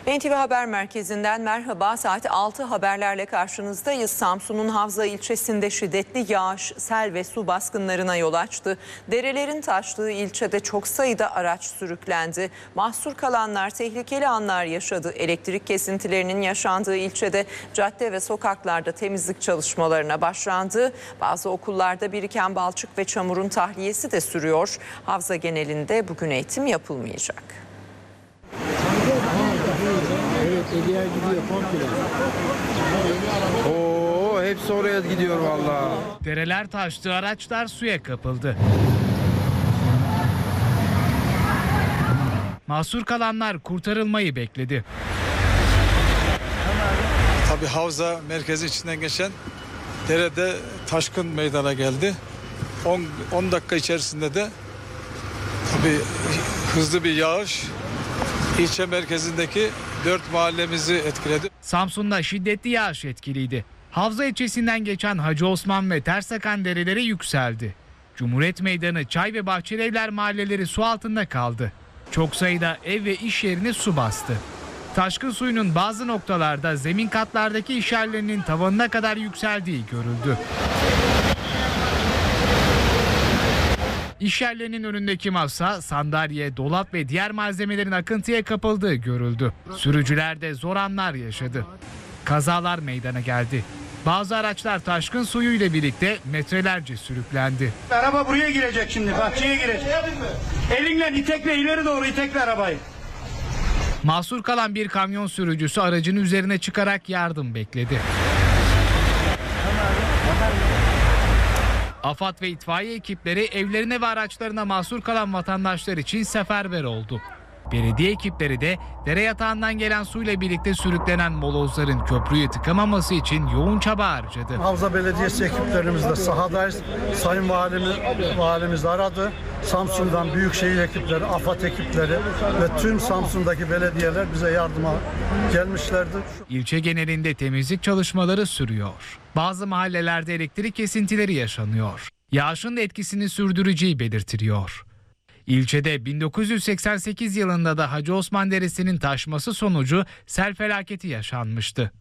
NTV Haber Merkezi'nden merhaba. Saat 6 haberlerle karşınızdayız. Samsun'un Havza ilçesinde şiddetli yağış, sel ve su baskınlarına yol açtı. Derelerin taştığı ilçede çok sayıda araç sürüklendi. Mahsur kalanlar tehlikeli anlar yaşadı. Elektrik kesintilerinin yaşandığı ilçede cadde ve sokaklarda temizlik çalışmalarına başlandı. Bazı okullarda biriken balçık ve çamurun tahliyesi de sürüyor. Havza genelinde bugün eğitim yapılmayacak. Evet, Ege'ye gidiyor komple. Oo, hepsi oraya gidiyor vallahi. Dereler taştı, araçlar suya kapıldı. Mahsur kalanlar kurtarılmayı bekledi. Tabii Havza merkezi içinden geçen derede taşkın meydana geldi. 10 dakika içerisinde de tabii hızlı bir yağış ilçe merkezindeki 4 mahallemizi etkiledi. Samsun'da şiddetli yağış etkiliydi. Havza ilçesinden geçen Hacı Osman ve Tersakan dereleri yükseldi. Cumhuriyet Meydanı, Çay ve Bahçelievler mahalleleri su altında kaldı. Çok sayıda ev ve iş yerini su bastı. Taşkın suyunun bazı noktalarda zemin katlardaki iş yerlerinin tavanına kadar yükseldiği görüldü. İş yerlerinin önündeki masa, sandalye, dolap ve diğer malzemelerin akıntıya kapıldığı görüldü. Sürücüler de zor anlar yaşadı. Kazalar meydana geldi. Bazı araçlar taşkın suyuyla birlikte metrelerce sürüklendi. Araba buraya girecek şimdi, bahçeye girecek. Elinle itekle ileri doğru itekle arabayı. Mahsur kalan bir kamyon sürücüsü aracın üzerine çıkarak yardım bekledi. AFAD ve itfaiye ekipleri evlerine ve araçlarına mahsur kalan vatandaşlar için seferber oldu. Belediye ekipleri de dere yatağından gelen suyla birlikte sürüklenen molozların köprüyü tıkamaması için yoğun çaba harcadı. Havza Belediyesi ekiplerimiz de sahadayız. Sayın Valimiz aradı. Samsun'dan Büyükşehir ekipleri, AFAD ekipleri ve tüm Samsun'daki belediyeler bize yardıma gelmişlerdi. İlçe genelinde temizlik çalışmaları sürüyor. Bazı mahallelerde elektrik kesintileri yaşanıyor. Yağışın da etkisini sürdüreceği belirtiliyor. İlçede 1988 yılında da Hacı Osman Deresi'nin taşması sonucu sel felaketi yaşanmıştı.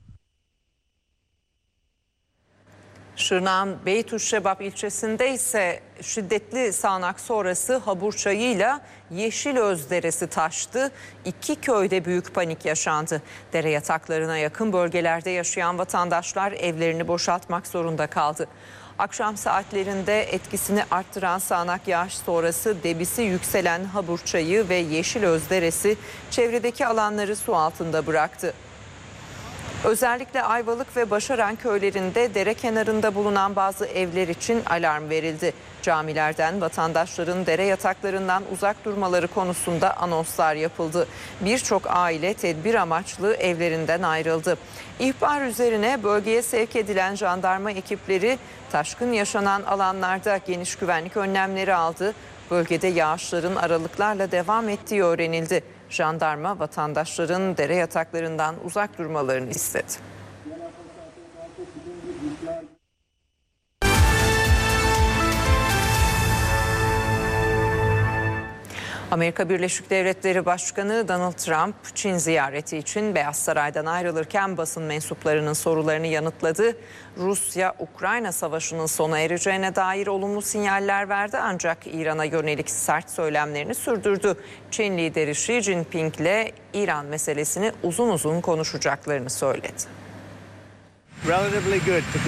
Şırnak'ın Beytüşşebap ilçesinde ise şiddetli sağanak sonrası Haburçayı'yla Yeşilöz Deresi taştı. 2 köyde büyük panik yaşandı. Dere yataklarına yakın bölgelerde yaşayan vatandaşlar evlerini boşaltmak zorunda kaldı. Akşam saatlerinde etkisini arttıran sağanak yağış sonrası debisi yükselen Haburçayı ve Yeşilöz Deresi çevredeki alanları su altında bıraktı. Özellikle Ayvalık ve Başaran köylerinde dere kenarında bulunan bazı evler için alarm verildi. Camilerden vatandaşların dere yataklarından uzak durmaları konusunda anonslar yapıldı. Birçok aile tedbir amaçlı evlerinden ayrıldı. İhbar üzerine bölgeye sevk edilen jandarma ekipleri taşkın yaşanan alanlarda geniş güvenlik önlemleri aldı. Bölgede yağışların aralıklarla devam ettiği öğrenildi. Jandarma vatandaşların dere yataklarından uzak durmalarını istedi. Amerika Birleşik Devletleri Başkanı Donald Trump, Çin ziyareti için Beyaz Saray'dan ayrılırken basın mensuplarının sorularını yanıtladı. Rusya-Ukrayna savaşının sona ereceğine dair olumlu sinyaller verdi ancak İran'a yönelik sert söylemlerini sürdürdü. Çin lideri Xi Jinping ile İran meselesini uzun uzun konuşacaklarını söyledi.